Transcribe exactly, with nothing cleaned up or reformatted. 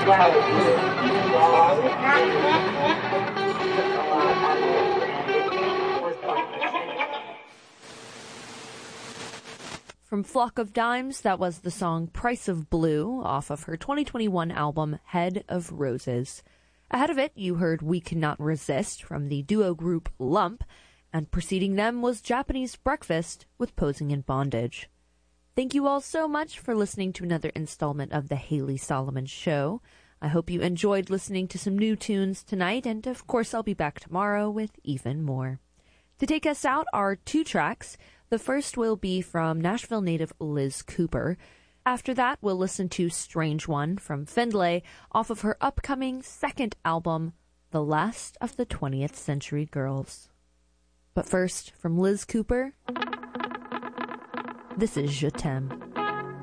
From Flock of Dimes, that was the song Price of Blue off of her twenty twenty-one album Head of Roses. Ahead of it, you heard We Cannot Resist from the duo group Lump, and preceding them was Japanese Breakfast with Posing in Bondage. Thank you all so much for listening to another installment of The Haley Solomon Show. I hope you enjoyed listening to some new tunes tonight, and of course I'll be back tomorrow with even more. To take us out are two tracks. The first will be from Nashville native Liz Cooper. After that, we'll listen to Strange One from Findlay off of her upcoming second album, The Last of the twentieth Century Girls. But first, from Liz Cooper, this is Je T'aime.